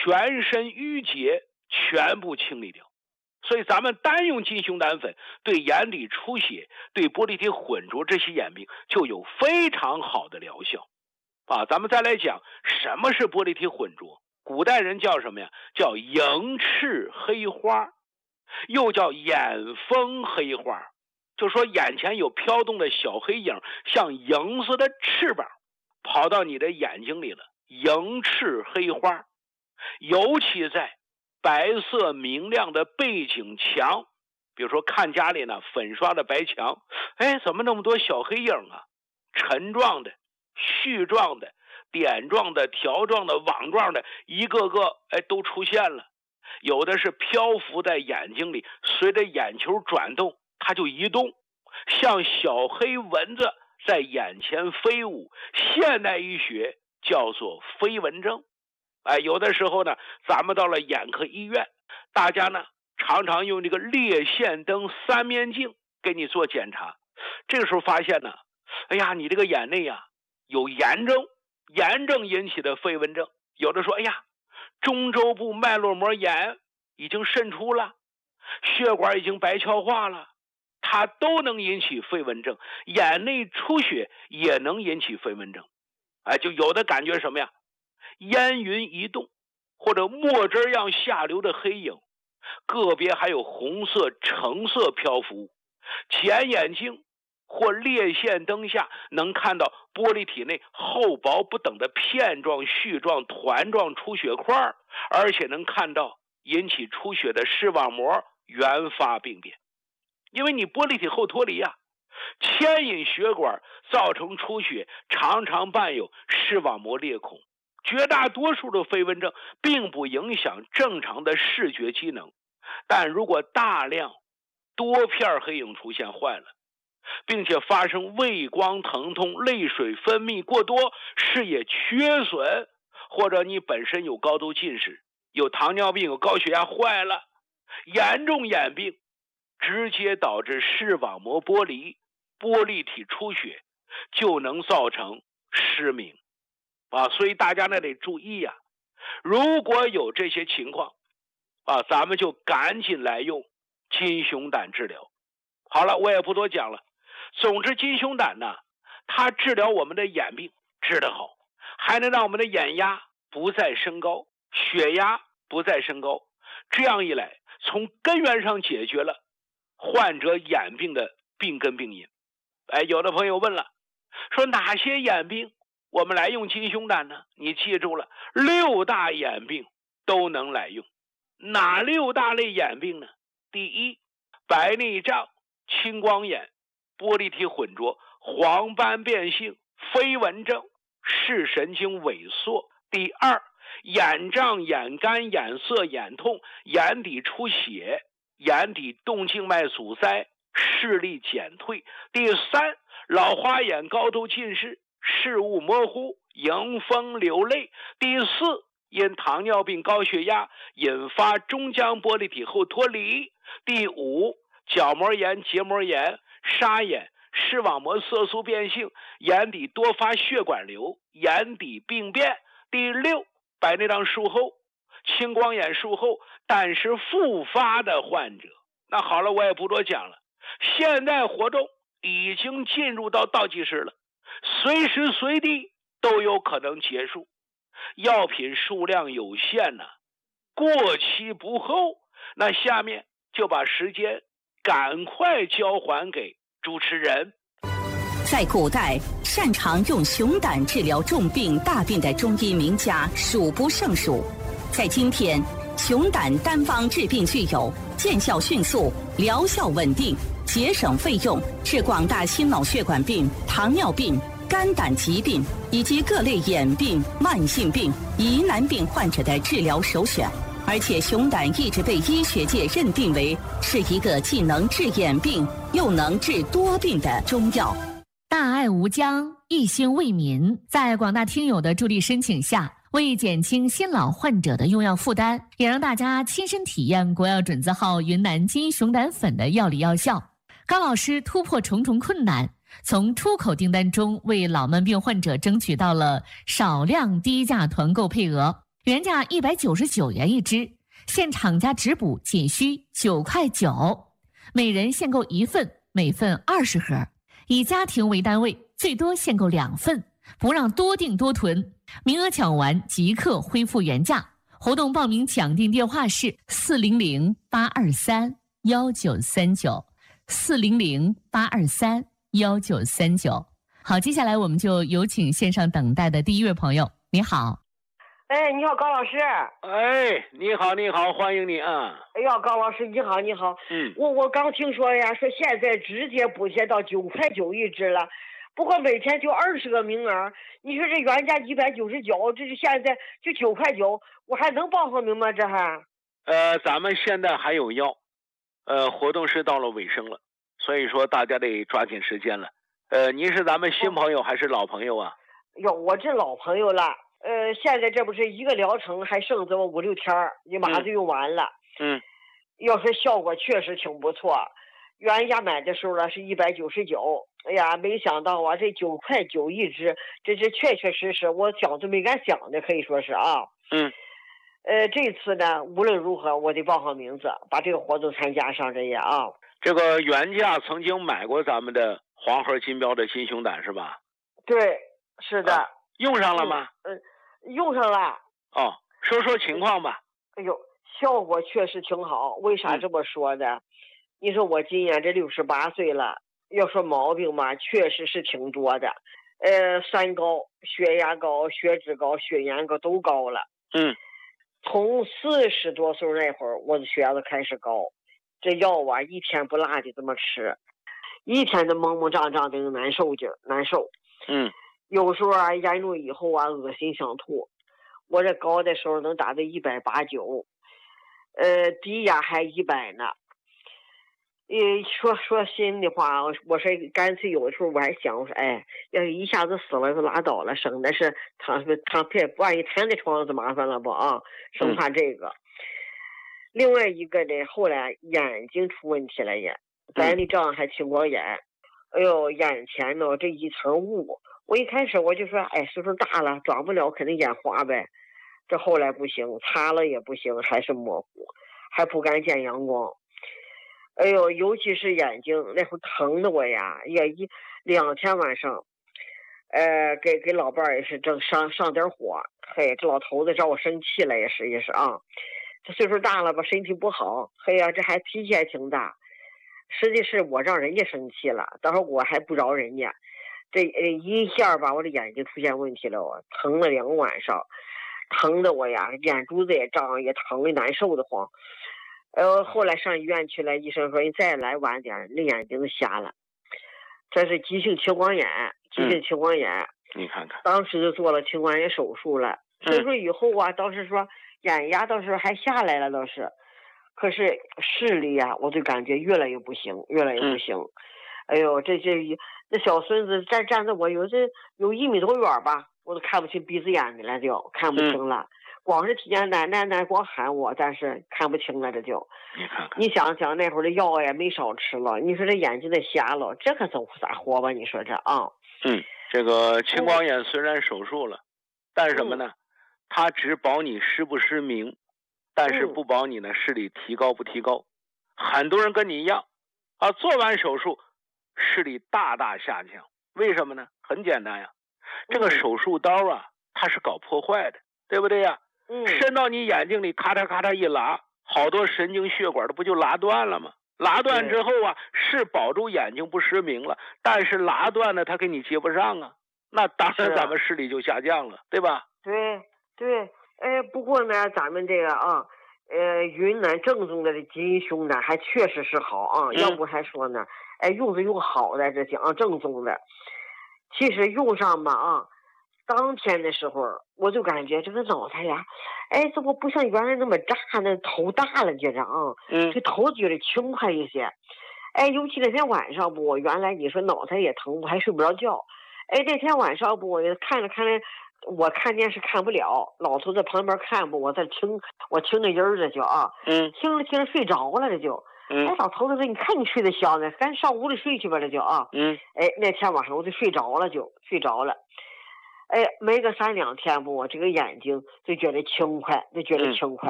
全身淤结全部清理掉。所以咱们单用金熊胆粉对眼底出血、对玻璃体混浊这些眼病就有非常好的疗效。咱们再来讲什么是玻璃体混浊。古代人叫什么呀？叫萤翅黑花，又叫眼风黑花，就说眼前有飘动的小黑影，像萤似的翅膀跑到你的眼睛里了，萤翅黑花。尤其在白色明亮的背景墙，比如说看家里呢粉刷的白墙，怎么那么多小黑影啊？尘状的、絮状的、点状的、条状的、网状的，一个个都出现了。有的是漂浮在眼睛里，随着眼球转动它就移动，像小黑蚊子在眼前飞舞，现代医学叫做飞蚊症。有的时候呢，咱们到了眼科医院，大家呢常常用这个裂线灯三面镜给你做检查。这个时候发现呢，你这个眼内有炎症，炎症引起的飞蚊症。有的说中周部脉络膜炎已经渗出了，血管已经白鞘化了，它都能引起飞蚊症。眼内出血也能引起飞蚊症。就有的感觉什么呀？烟云移动，或者墨汁样下流的黑影，个别还有红色、橙色漂浮。前眼镜或裂线灯下能看到玻璃体内厚薄不等的片状、絮状、团状出血块，而且能看到引起出血的视网膜原发病变。因为你玻璃体后脱离牵引血管造成出血，常常伴有视网膜裂孔。绝大多数的飞蚊症并不影响正常的视觉机能，但如果大量多片黑影出现坏了，并且发生畏光疼痛、泪水分泌过多、视野缺损，或者你本身有高度近视、有糖尿病、有高血压坏了，严重眼病直接导致视网膜剥离、玻璃体出血，就能造成失明。所以大家呢得注意如果有这些情况咱们就赶紧来用金熊胆治疗。好了，我也不多讲了。总之金熊胆呢，它治疗我们的眼病治得好，还能让我们的眼压不再升高，血压不再升高。这样一来，从根源上解决了患者眼病的病根病因。有的朋友问了，说哪些眼病我们来用金熊胆呢？你记住了，6大眼病都能来用。哪6大类眼病呢？第一，白内障、青光眼、玻璃体混浊、黄斑变性、飞蚊症、视神经萎缩。第二，眼胀、眼干、眼涩、眼痛、眼底出血、眼底动静脉阻塞、视力减退。第三，老花眼、高度近视、视物模糊、迎风流泪。第四，因糖尿病、高血压引发中浆玻璃体后脱离。第五，角膜炎、结膜炎、沙眼、视网膜色素变性、眼底多发血管瘤、眼底病变。第六，白内障术后、青光眼术后但是复发的患者。那好了，我也不多讲了。现在活动已经进入到倒计时了，随时随地都有可能结束。药品数量有限过期不候。那下面就把时间赶快交还给主持人。 在古代，擅长用熊胆治疗重病大病的中医名家数不胜数。在今天，熊胆单方治病具有见效迅速、疗效稳定、节省费用，是广大心脑血管病、糖尿病、肝胆疾病以及各类眼病、慢性病、疑难病患者的治疗首选。而且熊胆一直被医学界认定为是一个既能治眼病又能治多病的中药。 大爱无疆，一心为民，在广大听友的助力申请下，为减轻新老患者的用药负担，也让大家亲身体验国药准字号云南金熊胆粉的药理药效。高老师突破重重困难，从出口订单中为老慢病患者争取到了少量低价团购配额， 原价199元一只，现厂家直补仅需9块9，每人限购1份，每份20盒，以家庭为单位，最多限购2份，不让多订多囤，名额抢完即刻恢复原价。活动报名抢订电话是400-823-1939，400-823-1939。好，接下来我们就有请线上等待的第一位朋友。你好。 哎，你好，高老师。 哎，你好，你好，欢迎你啊！ 哎呀，高老师，你好，你好。我刚听说呀，说现在直接补贴到9块9一只了，不过每天就20个名额。你说这原价199，这是现在就9块9，我还能报上名吗？这还？ 咱们现在还有要，活动是到了尾声了，所以说大家得抓紧时间了。您是咱们新朋友还是老朋友啊？ 哟，我这老朋友了。现在这不是一个疗程还剩这么5、6天，你马上就用完了。要说效果确实挺不错。原价买的时候呢是199，哎呀，没想到啊，这9块9一只，这确确实实我想都没敢想的，可以说是啊。这次呢，无论如何我得报上名字，把这个活动参加上这些啊。 这个原价曾经买过咱们的黄盒金标的金熊胆是吧？ 对，是的。 用上了吗？ 用上了。 哦，说说情况吧。 哎呦，效果确实挺好。为啥这么说呢？你说我今年这68岁了，要说毛病嘛，确实是挺多的。三高，血压高、血脂高、血盐高都高了。从40多岁那会儿，我的血压就开始高，这药啊一天不落的这么吃，一天都蒙蒙胀胀的难受劲儿，难受。有时候啊，严重以后啊，恶心想吐。我这高的时候能达到189，低压还100呢。说心里话，我说干脆有的时候我还想，我说哎，要是一下子死了就拉倒了，省的是躺片，万一躺在床上就麻烦了不啊？生怕这个。另外一个呢，后来眼睛出问题了也，咱的丈还青光眼，哎呦，眼前呢这一层雾。我一开始我就说，哎，岁数大了，转不了，肯定眼花呗。这后来不行，擦了也不行，还是模糊，还不敢见阳光。哎呦，尤其是眼睛那会疼的我呀，也2天晚上，给老伴儿也是正上点火。嘿，这老头子找我生气了，也是啊，这岁数大了吧，身体不好，嘿呀，这还脾气还挺大。实际是我让人家生气了，到时候我还不饶人家。这一下吧，我的眼睛出现问题了，我疼了2晚上，疼的我呀，眼珠子也胀，也疼的难受的慌。后来上医院去了，医生说你再来晚点，那眼睛就瞎了。这是急性青光眼， 你看看， 当时就做了青光眼手术了。手术以后啊，倒是说眼压倒是还下来了，倒是，可是视力啊，我就感觉越来越不行。哎呦，这小孙子站着我有1米多远吧，我都看不清鼻子眼的了，就看不清了。光是听见奶光喊我，但是看不清了，这就。你想想那会儿的药也没少吃了，你说这眼睛的瞎了，这可走咋活吧？你说这啊？ 这个青光眼虽然手术了，但是什么呢？它只保你失不失明，但是不保你的视力提高不提高。很多人跟你一样啊，做完手术视力大大下降，为什么呢？很简单呀，这个手术刀啊，它是搞破坏的，对不对呀？伸到你眼睛里，咔嚓咔嚓一拉，好多神经血管的不就拉断了吗？拉断之后啊，是保住眼睛不失明了，但是拉断了它给你接不上啊，那当然咱们视力就下降了，对吧？ 对，不过呢，咱们这个啊，云南正宗的金熊胆还确实是好啊，要不还说呢，用好的这些啊，正宗的。其实用上吧啊，当天的时候我就感觉这个脑袋呀，怎么不像原来那么炸，那头大了觉着啊，这头觉得轻快一些。尤其那天晚上不，我原来你说脑袋也疼，我还睡不着觉。那天晚上不，我看了，我看电视看不了，老头在旁边看不，我在听那音儿，这就啊，听着睡着了，这就。老头子说你看你睡得香呢，赶紧上屋里睡去吧，这就啊。那天晚上我就睡着了。 哎，没个3-2天不，我这个眼睛就觉得轻快，